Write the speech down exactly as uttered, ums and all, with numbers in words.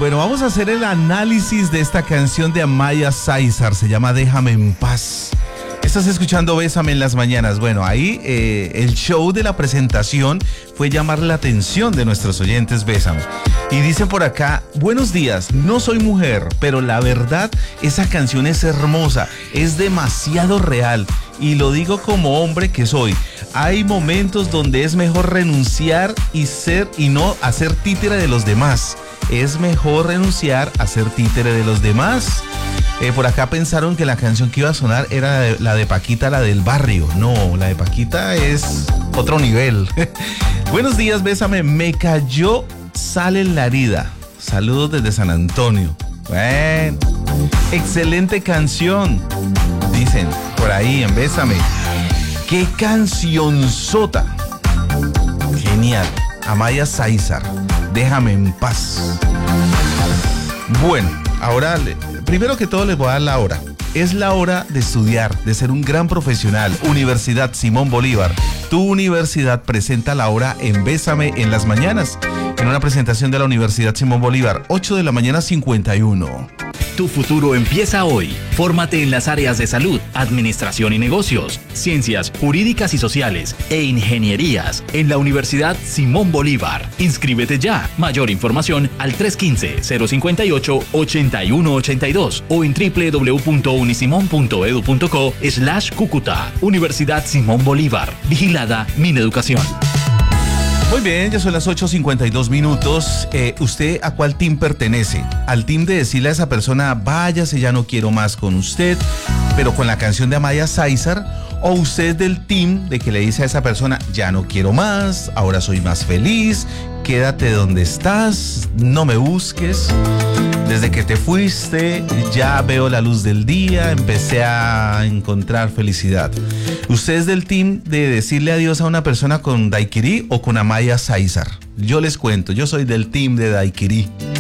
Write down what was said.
Bueno, vamos a hacer el análisis de esta canción de Amaya Sáizar. Se llama Déjame en paz. Estás escuchando Bésame en las mañanas. Bueno, ahí eh, el show de la presentación fue llamar la atención de nuestros oyentes Bésame. Y dicen por acá, buenos días, no soy mujer, pero la verdad, esa canción es hermosa, es demasiado real. Y lo digo como hombre que soy. Hay momentos donde es mejor renunciar y ser y no hacer títere de los demás. Es mejor renunciar a ser títere de los demás. Eh, por acá pensaron que la canción que iba a sonar era la de, la de Paquita, la del barrio. No, la de Paquita es otro nivel. Buenos días, Bésame. Me cayó sal en la herida. Saludos desde San Antonio. Bueno, excelente canción. Dicen por ahí en Bésame. ¡Qué cancionzota! Genial. Amaya Sáizar. Déjame en paz. Bueno, ahora, primero que todo les voy a dar la hora. Es la hora de estudiar, de ser un gran profesional. Universidad Simón Bolívar. Tu universidad presenta la hora en Bésame en las mañanas. En una presentación de la Universidad Simón Bolívar, ocho de la mañana cincuenta y uno. Tu futuro empieza hoy. Fórmate en las áreas de salud, administración y negocios, ciencias jurídicas y sociales e ingenierías en la Universidad Simón Bolívar. Inscríbete ya. Mayor información al tres uno cinco, cero cinco ocho, ocho uno ocho dos o en doble u doble u doble u punto unisimón punto edu punto co slash Cúcuta. Universidad Simón Bolívar. Vigilada Mineducación. Muy bien, ya son las ocho cincuenta y dos minutos. Eh, ¿Usted a cuál team pertenece? ¿Al team de decirle a esa persona, váyase, ya no quiero más con usted, pero con la canción de Amaya Sáizar? ¿O usted es del team de que le dice a esa persona, ya no quiero más, ahora soy más feliz, quédate donde estás, no me busques? Desde que te fuiste, ya veo la luz del día, empecé a encontrar felicidad. ¿Usted es del team de decirle adiós a una persona con daiquiri o con Amaya Sáizar? Yo les cuento, yo soy del team de daiquiri.